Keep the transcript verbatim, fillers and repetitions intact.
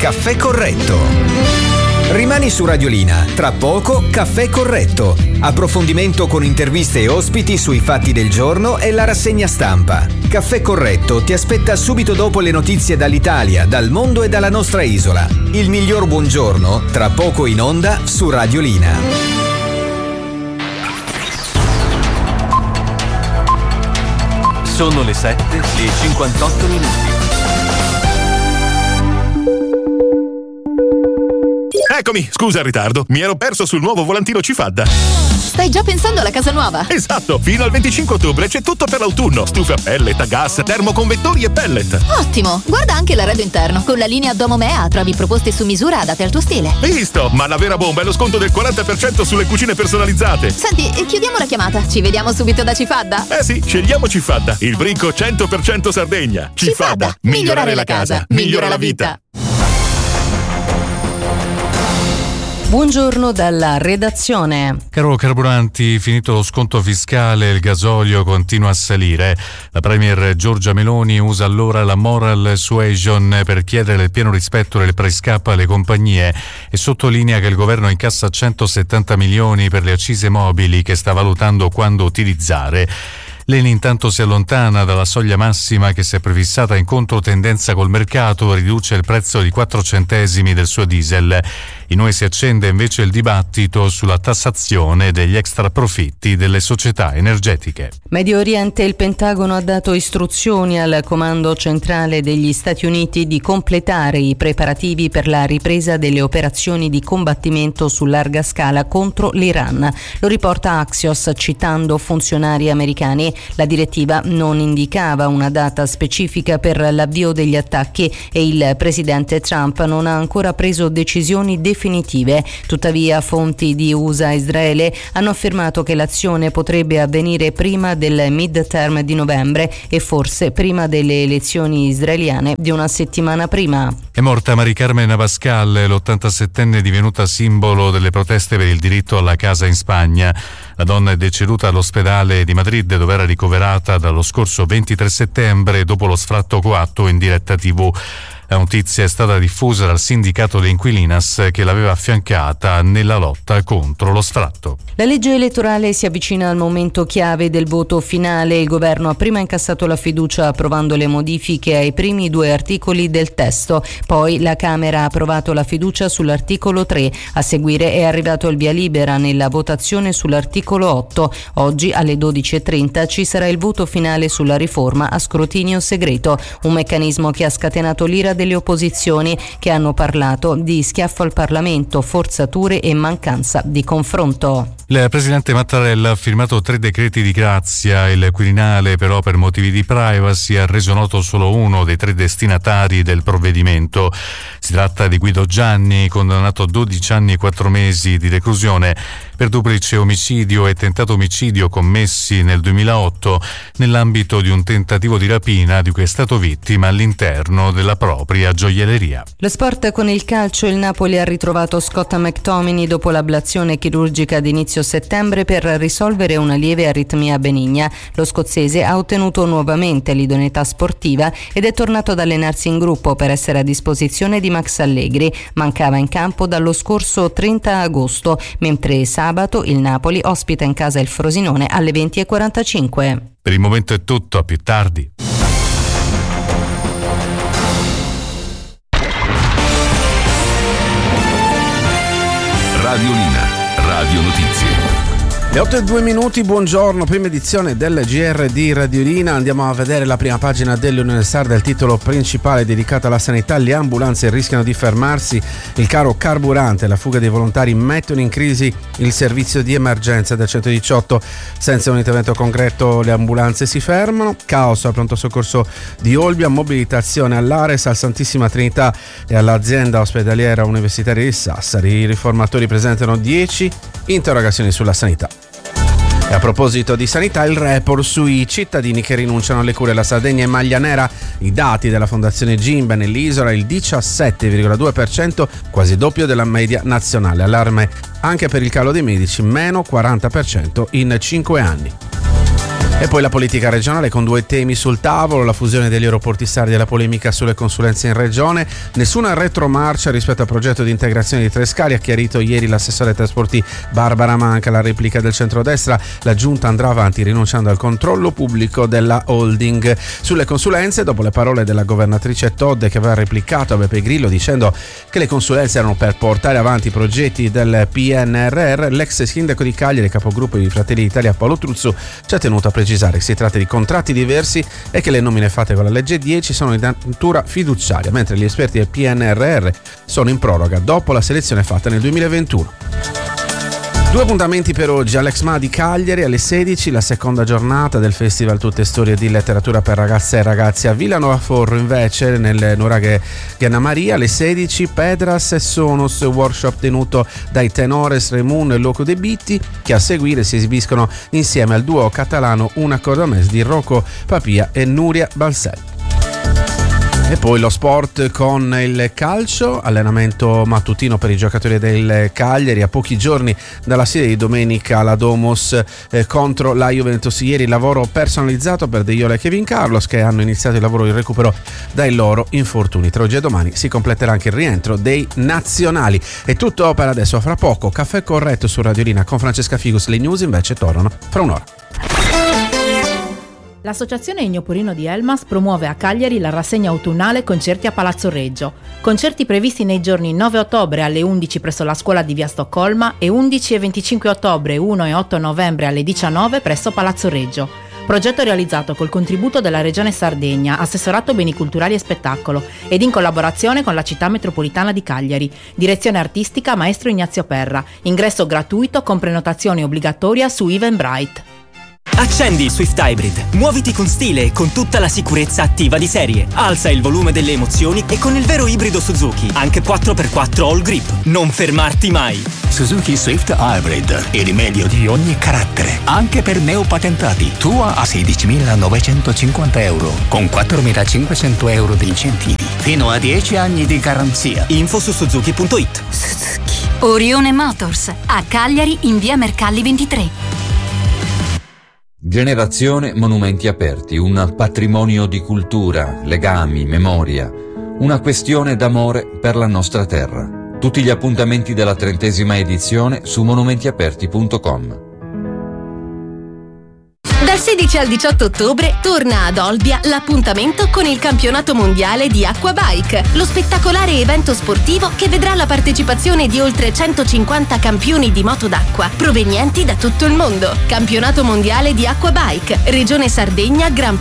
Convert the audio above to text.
Caffè Corretto. Rimani su Radiolina, tra poco Caffè Corretto. Approfondimento con interviste e ospiti sui fatti del giorno e la rassegna stampa. Caffè Corretto ti aspetta subito dopo le notizie dall'Italia, dal mondo e dalla nostra isola. Il miglior buongiorno, tra poco in onda su Radiolina. Sono le sette e cinquantotto minuti. Eccomi, scusa il ritardo, mi ero perso sul nuovo volantino Cifadda. Stai già pensando alla casa nuova? Esatto, fino al venticinque ottobre c'è tutto per l'autunno. Stufe a pellet, a gas, termoconvettori e pellet. Ottimo, guarda anche l'arredo interno. Con la linea Domomea trovi proposte su misura adatte al tuo stile. Visto, ma la vera bomba è lo sconto del quaranta per cento sulle cucine personalizzate. Senti, chiudiamo la chiamata, ci vediamo subito da Cifadda? Eh sì, scegliamo Cifadda, il brinco cento per cento Sardegna. Cifadda, Cifadda. Migliorare la casa, migliora la vita. Buongiorno dalla redazione. Caro carburanti, finito lo sconto fiscale, il gasolio continua a salire. La premier Giorgia Meloni usa allora la moral suasion per chiedere il pieno rispetto del price cap alle compagnie e sottolinea che il governo incassa centosettanta milioni per le accise mobili che sta valutando quando utilizzare. L'Eni intanto si allontana dalla soglia massima che si è prefissata in controtendenza col mercato e riduce il prezzo di quattro centesimi del suo diesel. In noi si accende invece il dibattito sulla tassazione degli extra profitti delle società energetiche. Medio Oriente, il Pentagono ha dato istruzioni al Comando Centrale degli Stati Uniti di completare i preparativi per la ripresa delle operazioni di combattimento su larga scala contro l'Iran. Lo riporta Axios citando funzionari americani. La direttiva non indicava una data specifica per l'avvio degli attacchi e il presidente Trump non ha ancora preso decisioni definitive. Tuttavia, fonti di U S A e Israele hanno affermato che l'azione potrebbe avvenire prima del midterm di novembre e forse prima delle elezioni israeliane di una settimana prima. È morta Mari Carmen Abascal, l'ottantasettenne divenuta simbolo delle proteste per il diritto alla casa in Spagna. La donna è deceduta all'ospedale di Madrid dove era ricoverata dallo scorso ventitré settembre dopo lo sfratto coatto in diretta tivù. La notizia è stata diffusa dal sindacato de Inquilinas che l'aveva affiancata nella lotta contro lo sfratto. La legge elettorale si avvicina al momento chiave del voto finale. Il governo ha prima incassato la fiducia approvando le modifiche ai primi due articoli del testo. Poi la Camera ha approvato la fiducia sull'articolo tre. A seguire è arrivato il via libera nella votazione sull'articolo otto. Oggi alle dodici e trenta ci sarà il voto finale sulla riforma a scrutinio segreto, un meccanismo che ha scatenato l'ira delle opposizioni che hanno parlato di schiaffo al Parlamento, forzature e mancanza di confronto. Il presidente Mattarella ha firmato tre decreti di grazia. Il Quirinale, però, per motivi di privacy ha reso noto solo uno dei tre destinatari del provvedimento. Si tratta di Guido Gianni, condannato a dodici anni e quattro mesi di reclusione per duplice omicidio e tentato omicidio commessi nel duemilaotto nell'ambito di un tentativo di rapina di cui è stato vittima all'interno della propria gioielleria. Lo sport con il calcio. Il Napoli ha ritrovato Scott McTominay dopo l'ablazione chirurgica di inizio settembre per risolvere una lieve aritmia benigna. Lo scozzese ha ottenuto nuovamente l'idoneità sportiva ed è tornato ad allenarsi in gruppo per essere a disposizione di Max Allegri. Mancava in campo dallo scorso trenta agosto, mentre sabato il Napoli ospita in casa il Frosinone alle venti e quarantacinque. Per il momento è tutto, a più tardi. Radiolina, Radio Notizie. Le otto e due minuti, buongiorno, prima edizione del G R di Radiolina. Andiamo a vedere la prima pagina dell'Unione Sarda, il titolo principale dedicato alla sanità. Le ambulanze rischiano di fermarsi, il caro carburante, la fuga dei volontari mettono in crisi il servizio di emergenza del centodiciotto. Senza un intervento concreto le ambulanze si fermano, caos al pronto soccorso di Olbia, mobilitazione all'Ares, al Santissima Trinità e all'azienda ospedaliera universitaria di Sassari. I riformatori presentano dieci interrogazioni sulla sanità. E a proposito di sanità, il report sui cittadini che rinunciano alle cure. La Sardegna è maglia nera. I dati della Fondazione Gimbe nell'isola, il diciassette virgola due per cento, quasi doppio della media nazionale. Allarme anche per il calo dei medici, meno quaranta per cento in cinque anni. E poi la politica regionale con due temi sul tavolo: la fusione degli aeroporti sardi e la polemica sulle consulenze in regione. Nessuna retromarcia rispetto al progetto di integrazione di Trescali, ha chiarito ieri l'assessore ai trasporti Barbara Manca. La replica del centrodestra: la giunta andrà avanti rinunciando al controllo pubblico della holding. Sulle consulenze, dopo le parole della governatrice Todde, che aveva replicato a Beppe Grillo dicendo che le consulenze erano per portare avanti i progetti del P N R R, l'ex sindaco di Cagliari e capogruppo di Fratelli d'Italia Paolo Truzzu ci ha tenuto a precisare che si tratta di contratti diversi e che le nomine fatte con la legge dieci sono di natura fiduciaria, mentre gli esperti del P N R R sono in proroga dopo la selezione fatta nel duemilaventuno. Due appuntamenti per oggi: all'Ex M A di Cagliari alle sedici, la seconda giornata del Festival Tutte Storie di Letteratura per Ragazze e Ragazzi. A Villanova Forro invece, nel Nuraghe Ghenna Maria, alle sedici, Pedras e Sonos, workshop tenuto dai tenores Remun e Loco De Bitti, che a seguire si esibiscono insieme al duo catalano Una Cordamés di Rocco Papia e Nuria Balsel. E poi lo sport con il calcio, allenamento mattutino per i giocatori del Cagliari a pochi giorni dalla sfida di domenica alla Domus eh, contro la Juventus. Ieri lavoro personalizzato per De Jong e Kevin Carlos, che hanno iniziato il lavoro di recupero dai loro infortuni. Tra oggi e domani si completerà anche il rientro dei nazionali. È tutto per adesso, fra poco Caffè Corretto su Radiolina con Francesca Figus. Le news invece tornano fra un'ora. L'Associazione Ignoporino di Elmas promuove a Cagliari la rassegna autunnale Concerti a Palazzo Reggio. Concerti previsti nei giorni nove ottobre alle undici presso la scuola di via Stoccolma e undici e venticinque ottobre, uno e otto novembre alle diciannove presso Palazzo Reggio. Progetto realizzato col contributo della Regione Sardegna, Assessorato Beni Culturali e Spettacolo, ed in collaborazione con la Città Metropolitana di Cagliari. Direzione artistica Maestro Ignazio Perra. Ingresso gratuito con prenotazione obbligatoria su Eventbrite. Accendi il Swift Hybrid, muoviti con stile e con tutta la sicurezza attiva di serie. Alza il volume delle emozioni e con il vero ibrido Suzuki, anche quattro per quattro all grip. Non fermarti mai. Suzuki Swift Hybrid, il rimedio di ogni carattere, anche per neopatentati. Tua a sedicimilanovecentocinquanta euro, con quattromilacinquecento euro di incentivi, fino a dieci anni di garanzia. Info su suzuki punto it. Suzuki. Orione Motors, a Cagliari in via Mercalli ventitré. Generazione Monumenti Aperti, un patrimonio di cultura, legami, memoria, una questione d'amore per la nostra terra. Tutti gli appuntamenti della trentesima edizione su monumenti aperti punto com. Dal sedici al diciotto ottobre torna ad Olbia l'appuntamento con il campionato mondiale di Aquabike, lo spettacolare evento sportivo che vedrà la partecipazione di oltre centocinquanta campioni di moto d'acqua provenienti da tutto il mondo. Campionato mondiale di Aquabike, Regione Sardegna Gran Premio